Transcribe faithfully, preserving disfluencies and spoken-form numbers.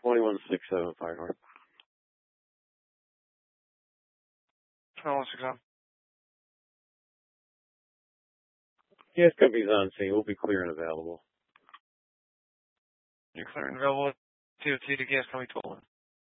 twenty-one six seven five North. twenty-one six seven. Gas company's on scene. We'll be clear and available. You're clear and available at T O T to gas company twelve.